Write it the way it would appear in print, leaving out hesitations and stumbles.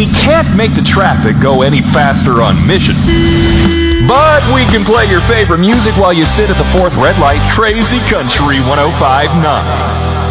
We can't make the traffic go any faster on Mission. But we can play your favorite music while you sit at the fourth red light. Crazy Country 105.9.